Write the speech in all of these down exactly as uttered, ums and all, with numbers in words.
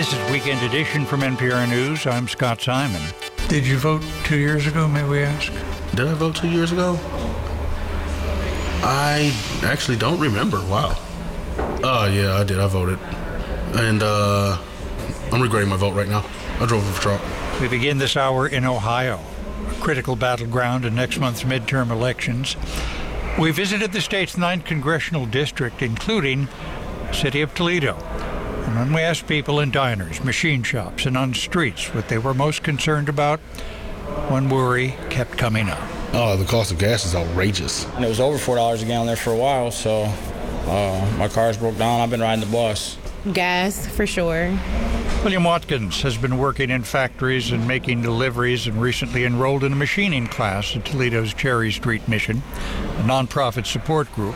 This is Weekend Edition from N P R News. I'm Scott Simon. Did you vote two years ago, may we ask? Did I vote two years ago? I actually don't remember. Wow. Oh, uh, yeah, I did. I voted. And uh, I'm regretting my vote right now. I drove for Trump. We begin this hour in Ohio, a critical battleground in next month's midterm elections. We visited the state's ninth congressional district, including the city of Toledo. And when we asked people in diners, machine shops, and on streets what they were most concerned about, one worry kept coming up. Oh, the cost of gas is outrageous. And it was over four dollars a gallon there for a while, so uh, my car's broke down. I've been riding the bus. Gas, for sure. William Watkins has been working in factories and making deliveries and recently enrolled in a machining class at Toledo's Cherry Street Mission, a nonprofit support group.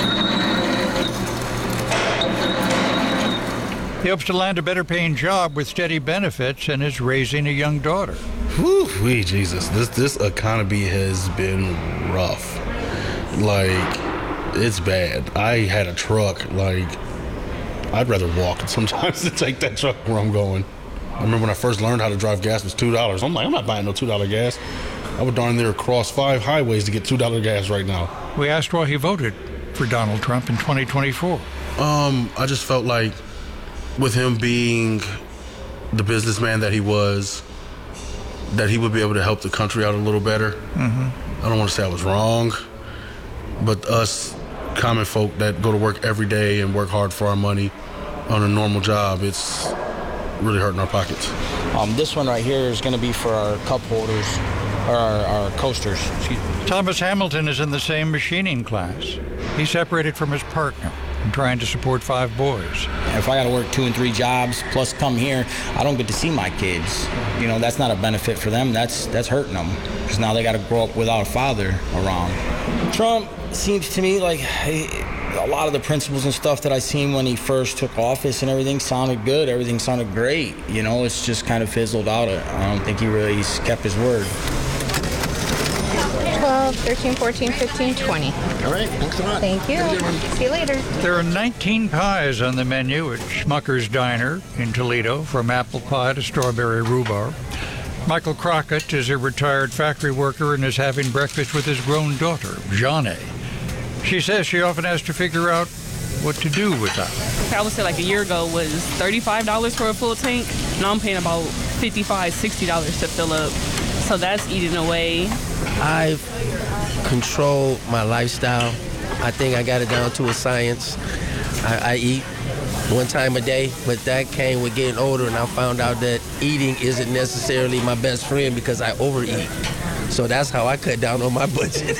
He hopes to land a better-paying job with steady benefits and is raising a young daughter. Whew, wee, Jesus, this this economy has been rough. Like, it's bad. I had a truck, like, I'd rather walk sometimes than take that truck where I'm going. I remember when I first learned how to drive gas, it was two dollars. I'm like, I'm not buying no two dollar gas. I would darn near cross five highways to get two dollar gas right now. We asked why he voted for Donald Trump in twenty twenty-four. Um, I just felt like with him being the businessman that he was, that he would be able to help the country out a little better. Mm-hmm. I don't want to say I was wrong, but us common folk that go to work every day and work hard for our money on a normal job, it's really hurting our pockets. Um, this one right here is going to be for our cup holders, or our, our coasters. Excuse me. Thomas Hamilton is in the same machining class. He's separated from his partner and trying to support five boys. If I got to work two and three jobs plus come here, I don't get to see my kids. You know, that's not a benefit for them. That's that's hurting them because now they got to grow up without a father around. Trump seems to me like a lot of the principles and stuff that I seen when he first took office and everything sounded good. Everything sounded great. You know, it's just kind of fizzled out. I don't think he really kept his word. twelve, thirteen, fourteen, fifteen, twenty. All right, thanks a lot. Thank you. See you later. There are nineteen pies on the menu at Schmucker's Diner in Toledo, from apple pie to strawberry rhubarb. Michael Crockett is a retired factory worker and is having breakfast with his grown daughter, Jane. She says she often has to figure out what to do with that. I would say like a year ago was thirty-five dollars for a full tank. Now I'm paying about fifty-five dollars, sixty dollars to fill up. So that's eating away. I've controlled my lifestyle. I think I got it down to a science. I, I eat one time a day, but that came with getting older, and I found out that eating isn't necessarily my best friend because I overeat. So that's how I cut down on my budget.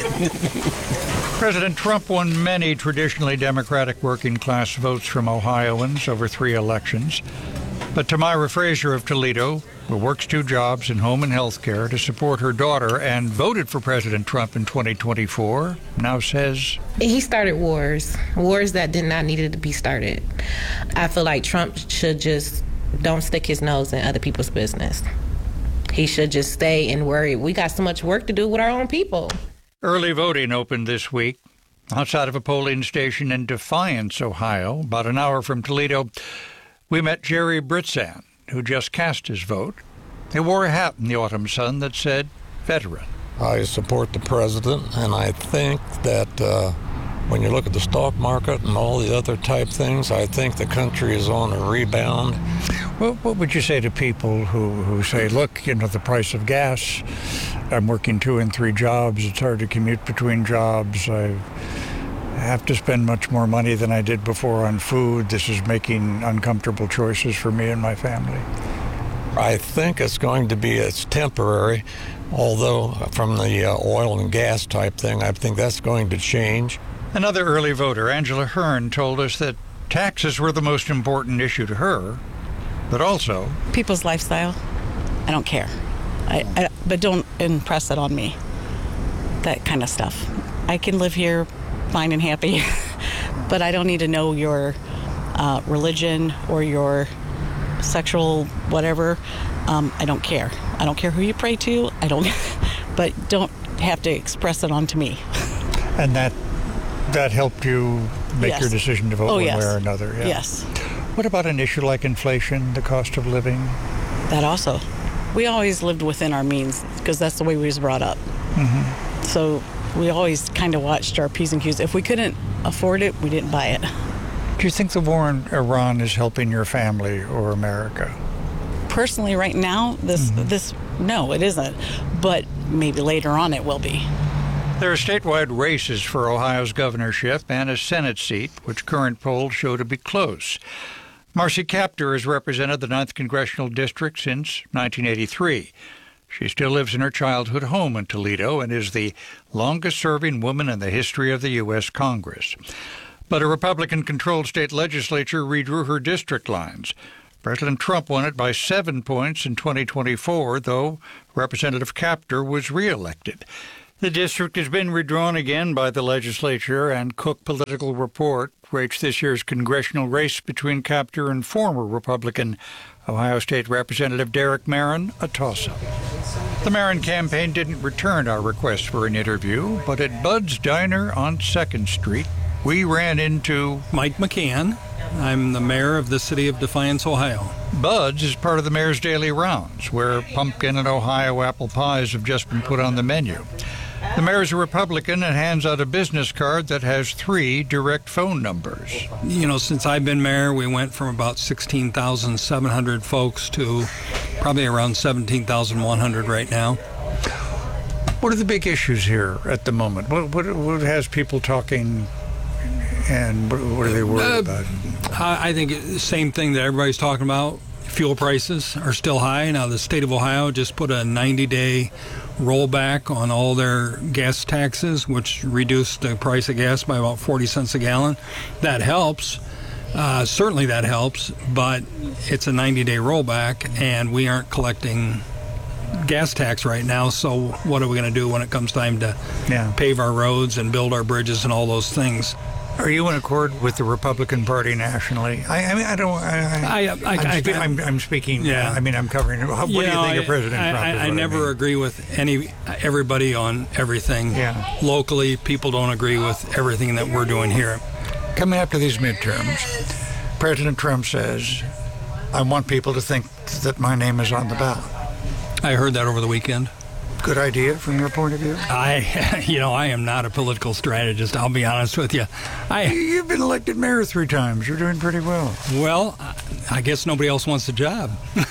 President Trump won many traditionally Democratic working-class votes from Ohioans over three elections. But Tamira Frazier of Toledo, who works two jobs in home and health care to support her daughter and voted for President Trump in twenty twenty-four, now says He started wars, wars that did not need to be started. I feel like Trump should just don't stick his nose in other people's business. He should just stay and worry. We got so much work to do with our own people. Early voting opened this week outside of a polling station in Defiance, Ohio, about an hour from Toledo. We met Jerry Britzan, who just cast his vote. He wore a hat in the autumn sun that said veteran. I support the president, and I think that uh, when you look at the stock market and all the other type things, I think the country is on a rebound. Well, what would you say to people who, who say, look, you know, the price of gas, I'm working two and three jobs, it's hard to commute between jobs, I have to spend much more money than I did before on food, this is making uncomfortable choices for me and my family? I think it's going to be, it's temporary, although from the uh, oil and gas type thing, I think that's going to change. Another early voter, Angela Hearn, told us that taxes were the most important issue to her, but also people's lifestyle. I don't care. I, I, but don't impress it on me, that kind of stuff. I can live here fine and happy, but I don't need to know your uh, religion or your sexual whatever. Um, I don't care. I don't care who you pray to. I don't, but don't have to express it onto me. And that that helped you make yes. your decision to vote oh, one yes. way or another? Yeah. Yes. What about an issue like inflation, the cost of living? That also. We always lived within our means because that's the way we was brought up. Mm-hmm. So we always kind of watched our P's and Q's. If we couldn't afford it, we didn't buy it. Do you think the war in Iran is helping your family or America? Personally, right now, this, mm-hmm. this, no, it isn't. But maybe later on it will be. There are statewide races for Ohio's governorship and a Senate seat, which current polls show to be close. Marcy Kaptur has represented the ninth Congressional District since nineteen eighty-three. She still lives in her childhood home in Toledo and is the longest-serving woman in the history of the U S Congress. But a Republican-controlled state legislature redrew her district lines. President Trump won it by seven points in twenty twenty-four, though Representative Kaptur was reelected. The district has been redrawn again by the legislature, and Cook Political Report rates this year's congressional race between Kaptur and former Republican Ohio State Representative Derek Marin a toss-up. The Marin campaign didn't return our request for an interview, but at Bud's Diner on second Street, we ran into Mike McCann. I'm the mayor of the city of Defiance, Ohio. Bud's is part of the mayor's daily rounds, where pumpkin and Ohio apple pies have just been put on the menu. The mayor's a Republican and hands out a business card that has three direct phone numbers. You know, since I've been mayor, we went from about sixteen thousand seven hundred folks to probably around seventeen thousand one hundred right now. What are the big issues here at the moment? What, what, what has people talking, and what, what are they worried uh, about? I think the same thing that everybody's talking about. Fuel prices are still high. Now, the state of Ohio just put a ninety-day rollback on all their gas taxes, which reduced the price of gas by about forty cents a gallon. That helps. Uh, certainly that helps, but it's a ninety-day rollback, and we aren't collecting gas tax right now, so what are we going to do when it comes time to yeah. pave our roads and build our bridges and all those things? Are you in accord with the Republican Party nationally? I, I mean, I don't. I, I, I, I'm, I, spe- I, I'm, I'm speaking. Yeah. I mean, I'm covering. What you do you know, think of President I, Trump? I, I never I mean. agree with any everybody on everything. Yeah. Locally, people don't agree with everything that we're doing here. Coming up to these midterms, President Trump says, "I want people to think that my name is on the ballot." I heard that over the weekend. Good idea from your point of view? I, you know, I am not a political strategist, I'll be honest with you. I, You've been elected mayor three times. You're doing pretty well. Well, I guess nobody else wants the job.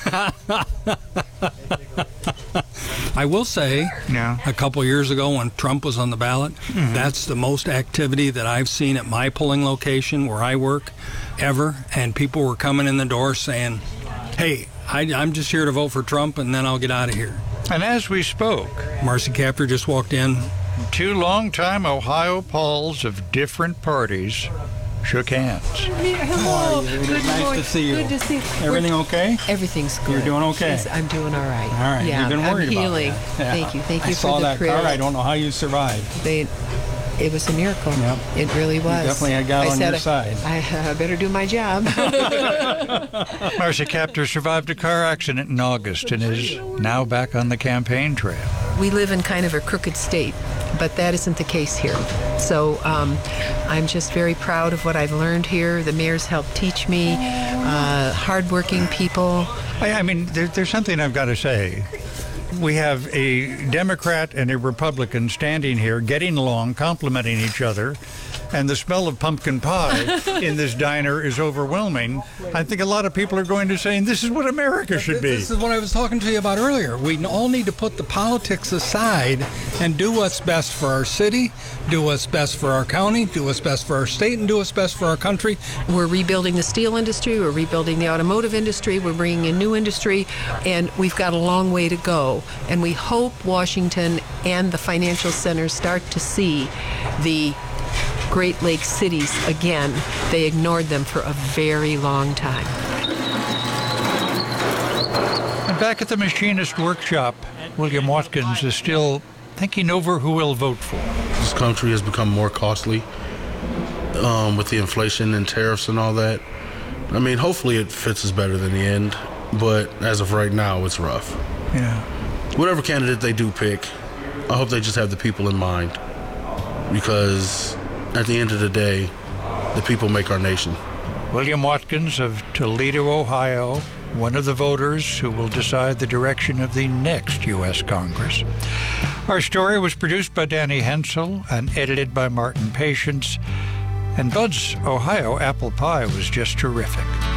I will say, yeah. a couple years ago when Trump was on the ballot, mm-hmm. that's the most activity that I've seen at my polling location where I work ever, and people were coming in the door saying, hey, I, I'm just here to vote for Trump, and then I'll get out of here. And as we spoke, Marcy Kaptur just walked in. Two longtime Ohio Pauls of different parties shook hands. Hello. Good nice morning. to see you. Good to see you. Everything We're, okay? Everything's good. You're doing okay? Yes, I'm doing all right. All right. Yeah, You've been worried I'm healing. about that. Yeah. Thank you. Thank you I for saw the that prayer. car. I don't know how you survived. They, it was a miracle. Yep. It really was. You definitely had God I on said, your side. I, I better do my job. Marcy Kaptur survived a car accident in August and is now back on the campaign trail. We live in kind of a crooked state, but that isn't the case here. So um, I'm just very proud of what I've learned here. The mayor's helped teach me, uh, hardworking people. I, I mean, there, there's something I've got to say. We have a Democrat and a Republican standing here, getting along, complimenting each other, and the smell of pumpkin pie in this diner is overwhelming. I think a lot of people are going to say, this is what America should be. This is what I was talking to you about earlier. We all need to put the politics aside and do what's best for our city, do what's best for our county, do what's best for our state, and do what's best for our country. We're rebuilding the steel industry, we're rebuilding the automotive industry, we're bringing in new industry, and we've got a long way to go. And we hope Washington and the financial centers start to see the Great Lakes cities again. They ignored them for a very long time. And back at the machinist workshop, William Watkins is still thinking over who he'll vote for. This country has become more costly um, with the inflation and tariffs and all that. I mean, hopefully it fits us better than the end, but as of right now, it's rough. Yeah. Whatever candidate they do pick, I hope they just have the people in mind, because at the end of the day, the people make our nation. William Watkins of Toledo, Ohio, one of the voters who will decide the direction of the next U S Congress. Our story was produced by Danny Hensel and edited by Martin Patience. And Bud's Ohio apple pie was just terrific.